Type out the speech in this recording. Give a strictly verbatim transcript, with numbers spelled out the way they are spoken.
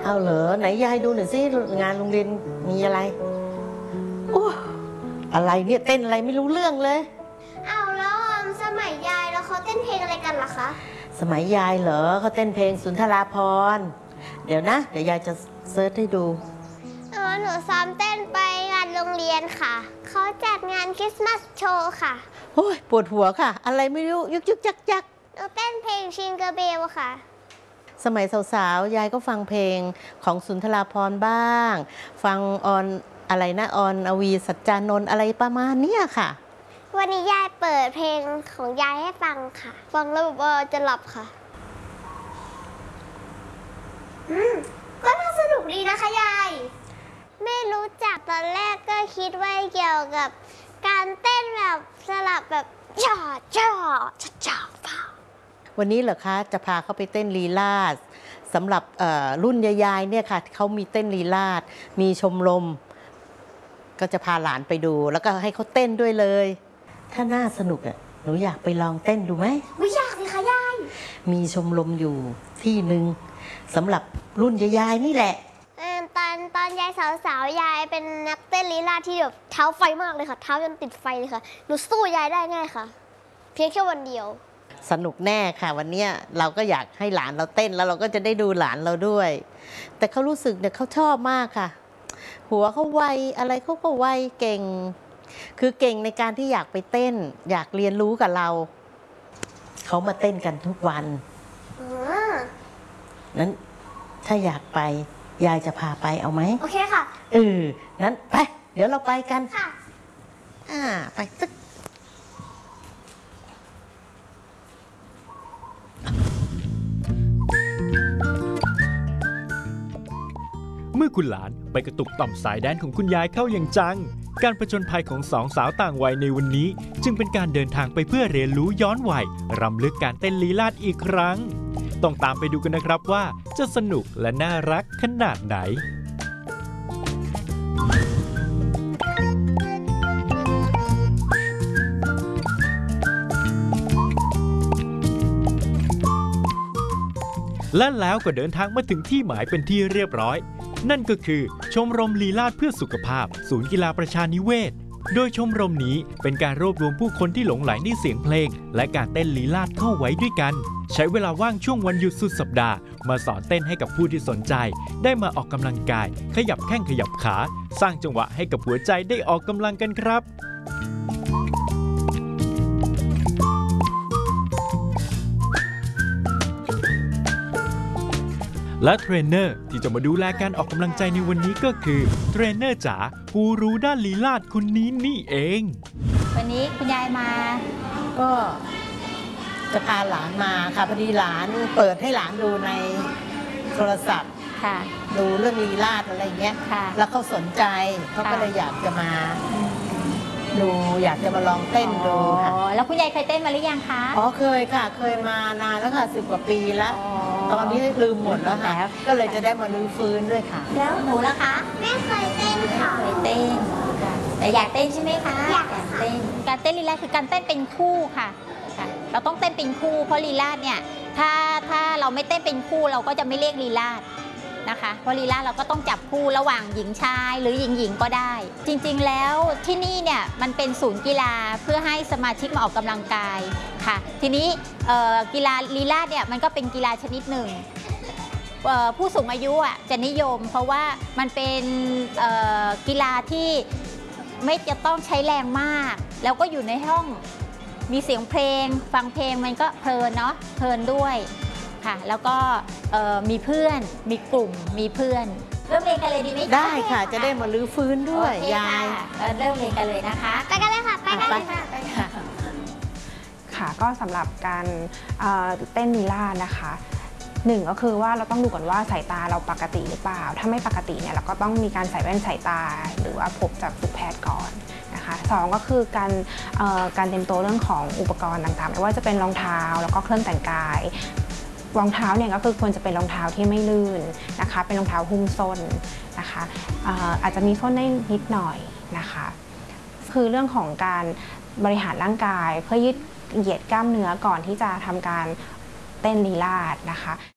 เอาเหรอไหนยายดูหน่อยสิงานโรงเรียนมีอะไรโอ้อะไรเนี่ยเต้นอะไรไม่รู้เรื่องเลยเอาแล้วสมัยยายแล้วเขาเต้นเพลงอะไรกันล่ะคะสมัยยายเหรอเขาเต้นเพลงสุนทราภรณ์เดี๋ยวนะเดี๋ยวยายจะเซิร์ชให้ดูอ๋อหนูซ้อมเต้นไปงานโรงเรียนค่ะเขาจัดงานคริสต์มาสโชว์ค่ะโอ้ยปวดหัวค่ะอะไรไม่รู้ยุกยุกจักจักหนูเต้นเพลงชิงเกอร์เบลค่ะสมัยสาวๆยายก็ฟังเพลงของสุนทราภรณ์บ้างฟังออนอะไรนะออนอวีสัจจานนท์อะไรประมาณนี้ค่ะวันนี้ยายเปิดเพลงของยายให้ฟังค่ะฟังแล้วแบบว่าจะหลับค่ะอืมก็น่าสนุกดีนะคะยายไม่รู้จักตอนแรกก็คิดว่าเกี่ยวกับการเต้นแบบสลับแบบจ่อจ่อจ่อจ่อวันนี้เหรอคะจะพาเขาไปเต้นลีลาศสำหรับรุ่นยายๆเนี่ยค่ะเขามีเต้นลีลาศมีชมรมก็จะพาหลานไปดูแล้วก็ให้เขาเต้นด้วยเลยถ้าน่าสนุกอ่ะหนูอยากไปลองเต้นดูไหมไม่อยากสิคะยายมีชมรมอยู่ที่หนึ่งสำหรับรุ่นยายๆนี่แหละตอนตอนยายสาวๆยายเป็นนักเต้นลีลาศที่แบบเท้าไฟมากเลยค่ะเท้าจนติดไฟเลยค่ะหนูสู้ยายได้แน่ค่ะเพียงแค่วันเดียวสนุกแน่ค่ะวันนี้เราก็อยากให้หลานเราเต้นแล้วเราก็จะได้ดูหลานเราด้วยแต่เขารู้สึกเนี่ยเขาชอบมากค่ะหัวเขาไวอะไรเขาก็ไวเก่งคือเก่งในการที่อยากไปเต้นอยากเรียนรู้กับเราเขามาเต้นกันทุกวันนั้นถ้าอยากไปยายจะพาไปเอาไหมโอเคค่ะเออนั้นไปเดี๋ยวเราไปกันค่ะอ่าไปตึ๊กเมื่อคุณหลานไปกระตุกต่อมสายแดนของคุณยายเข้าอย่างจังการผจญภัยของสองสาวต่างวัยในวันนี้จึงเป็นการเดินทางไปเพื่อเรียนรู้ย้อนวัยรำลึกการเต้นลีลาศอีกครั้งต้องตามไปดูกันนะครับว่าจะสนุกและน่ารักขนาดไหนและแล้วก็เดินทางมาถึงที่หมายเป็นที่เรียบร้อยนั่นก็คือชมรมลีลาศเพื่อสุขภาพศูนย์กีฬาประชานิเวศโดยชมรมนี้เป็นการรวบรวมผู้คนที่หลงใหลในเสียงเพลงและการเต้นลีลาศเข้าไว้ด้วยกันใช้เวลาว่างช่วงวันหยุดสุดสัปดาห์มาสอนเต้นให้กับผู้ที่สนใจได้มาออกกำลังกายขยับแข้งขยับขาสร้างจังหวะให้กับหัวใจได้ออกกำลังกันครับและเทรนเนอร์ที่จะมาดูแลการออกกำลังใจในวันนี้ก็คือเทรนเนอร์จ๋ากูรู้ด้านลีลาศคนนี้นี่เองวันนี้คุณยายมาก็จะพาหลานมาค่ะพอดีหลานเปิดให้หลานดูในโทรศัพท์ค่ะดูเรื่องลีลาศอะไรเงี้ยแล้วเขาสนใจเขาก็เลยอยากจะมาดูอยากจะมาลองเต้นดูค่ะแล้วคุณยายเคยเต้นมาหรือยังคะอ๋อเคยค่ะเคยมานานแล้วค่ะสิบกว่าปีแล้วตอนนี้ลืมหมดแล้วค่ะก็เลยจะได้มาลื้อฟื้นด้วยค่ะแล้วหนูล่ะคะไม่เคยเต้นค่ะเคยเต้นแต่อยากเต้นใช่ไหมคะอยากเต้นการเต้นลีลาศคือการเต้นเป็นคู่ค่ะเราต้องเต้นเป็นคู่เพราะลีลาศเนี่ยถ้าถ้าเราไม่เต้นเป็นคู่เราก็จะไม่เรียกลีลาศนะคะเพราะลีลาศเราก็ต้องจับคู่ระหว่างหญิงชายหรือหญิงหญิงก็ได้จริงๆแล้วที่นี่เนี่ยมันเป็นศูนย์กีฬาเพื่อให้สมาชิกมาออกกำลังกายค่ะทีนี้กีฬาลีลาศเนี่ยมันก็เป็นกีฬาชนิดหนึ่งผู้สูงอายุอ่ะจะนิยมเพราะว่ามันเป็นกีฬาที่ไม่จะต้องใช้แรงมากแล้วก็อยู่ในห้องมีเสียงเพลงฟังเพลงมันก็เพลินเนาะเพลินด้วยค่ะแล้วก็มีเพื่อนมีกลุ่มมีเพื่อนเริ่มเรียนกันเลยดีไหมได้ค่ะจะได้มาลื้อฟื้นด้วยยายเริ่มเรียนกันเลยนะคะไปกันเลยค่ะไปกันเลยค่ะค่ะก็สำหรับการเต้นลีลาศนะคะหนึ่งก็คือว่าเราต้องดูก่อนว่าสายตาเราปกติหรือเปล่าถ้าไม่ปกติเนี่ยเราก็ต้องมีการใส่แว่นสายตาหรือว่าพบจากสุแพทย์ก่อนนะคะสองก็คือการการเตรียมตัวเรื่องของอุปกรณ์ต่างๆไม่ว่าจะเป็นรองเท้าแล้วก็เครื่องแต่งกายรองเท้าเนี่ยก็คือควรจะเป็นรองเท้าที่ไม่ลื่นนะคะเป็นรองเท้าหุ้มส้นนะคะอาจจะมีส้นได้นิดหน่อยนะคะคือเรื่องของการบริหารร่างกายเพื่อยืดเหยียดกล้ามเนื้อก่อนที่จะทำการเต้นลีลาศนะคะ